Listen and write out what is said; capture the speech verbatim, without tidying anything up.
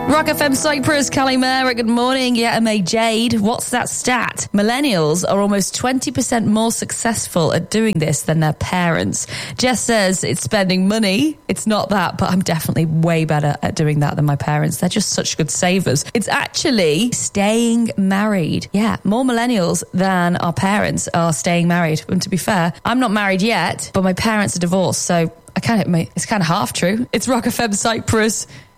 Rock F M Cyprus, Calimera, good morning. Yeah, M A Jade. What's that stat? Millennials are almost twenty percent more successful at doing this than their parents. Jess says it's spending money. It's not that, but I'm definitely way better at doing that than my parents. They're just such good savers. It's actually staying married. Yeah, more millennials than our parents are staying married. And to be fair, I'm not married yet, but my parents are divorced, so I kind of, it's kind of half true. It's Rock F M Cyprus.